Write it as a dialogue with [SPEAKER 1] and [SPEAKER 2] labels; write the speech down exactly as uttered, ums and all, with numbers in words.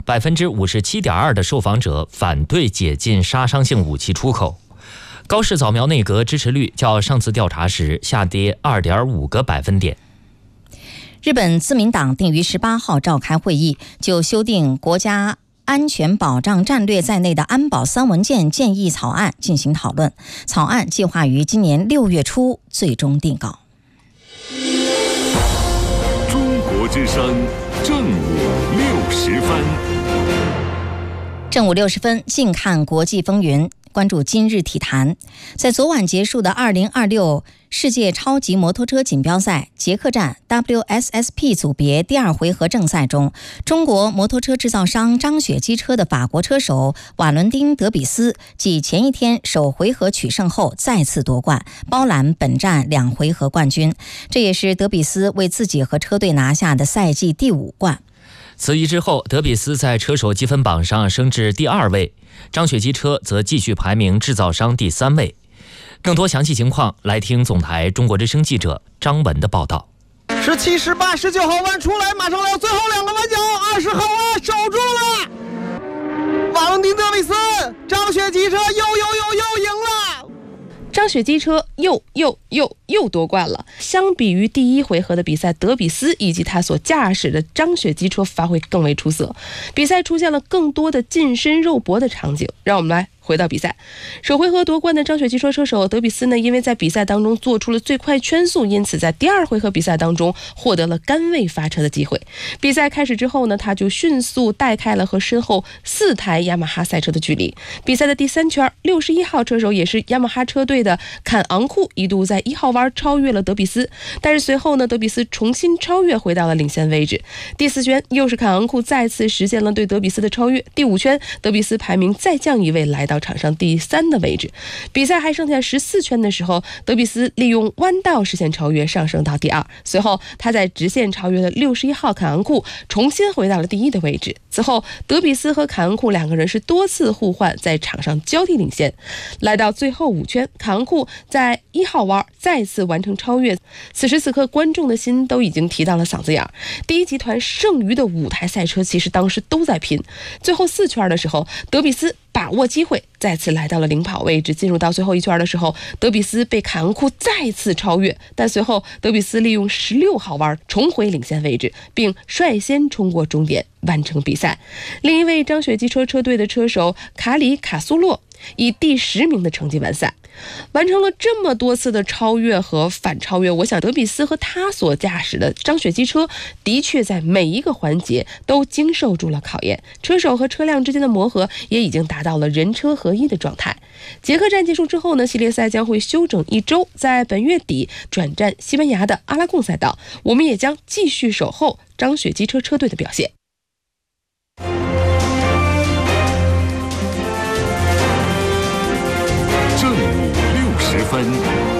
[SPEAKER 1] 百分之五十七点二的受访者反对解禁杀伤性武器出口。高市早苗内阁支持率较上次调查时下跌 二点五个百分点。
[SPEAKER 2] 日本自民党定于十八号召开会议，就修订国家安全保障战略在内的安保三文件建议草案进行讨论，草案计划于今年六月初最终定稿。
[SPEAKER 3] 中国之声正午六时分，
[SPEAKER 2] 正午六十分，静看国际风云。关注今日体坛，在昨晚结束的二零二六世界超级摩托车锦标赛捷克站 W S S P 组别第二回合正赛中，中国摩托车制造商张雪机车的法国车手瓦伦丁·德比斯继前一天首回合取胜后再次夺冠，包揽本站两回合冠军。这也是德比斯为自己和车队拿下的赛季第五冠。
[SPEAKER 1] 此役之后，德比斯在车手积分榜上升至第二位，张雪机车则继续排名制造商第三位。更多详细情况，来听总台中国之声记者张文的报道。
[SPEAKER 4] 十七、十八、十九号弯出来，马上来到最后两个弯角，二十号弯守住了。瓦伦丁·德比斯，张雪机车又又又又赢了。
[SPEAKER 5] 张雪机车又又又又夺冠了。相比于第一回合的比赛，德比斯以及他所驾驶的张雪机车发挥更为出色，比赛出现了更多的近身肉搏的场景。让我们来回到比赛，首回合夺冠的张雪机车车手德比斯呢，因为在比赛当中做出了最快圈速，因此在第二回合比赛当中获得了杆位发车的机会。比赛开始之后呢，他就迅速带开了和身后四台雅马哈赛车的距离。比赛的第三圈，六十一号车手也是雅马哈车队的坎昂库一度在一号弯超越了德比斯，但是随后呢，德比斯重新超越回到了领先位置。第四圈又是坎昂库再次实现了对德比斯的超越。第五圈，德比斯排名再降一位，来到场上第三的位置。比赛还剩下十四圈的时候，德比斯利用弯道实现超越，上升到第二。随后他在直线超越了六十一号坎昂库，重新回到了第一的位置。此后德比斯和坎昂库两个人是多次互换，在场上交替领先。来到最后五圈，坎昂库在一号弯再次完成超越。此时此刻观众的心都已经提到了嗓子眼。第一集团剩余的五台赛车其实当时都在拼。最后四圈的时候，德比斯把握机会再次来到了领跑位置。进入到最后一圈的时候，德比斯被坎昂库再次超越，但随后德比斯利用十六号弯重回领先位置，并率先冲过终点完成比赛。另一位张雪机车车队的车手卡里卡苏洛以第十名的成绩完赛。完成了这么多次的超越和反超越，我想德比斯和他所驾驶的张雪机车的确在每一个环节都经受住了考验，车手和车辆之间的磨合也已经达到了人车合一的状态。捷克站结束之后呢，系列赛将会休整一周，在本月底转战西班牙的阿拉贡赛道，我们也将继续守候张雪机车车队的表现。
[SPEAKER 3] 正午六时分。